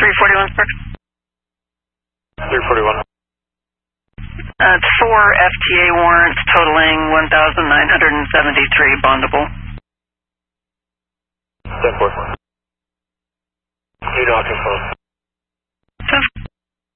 341 Sparks. 341. It's 4 FTA warrants totaling 1,973 bondable. 10-4. New dock info.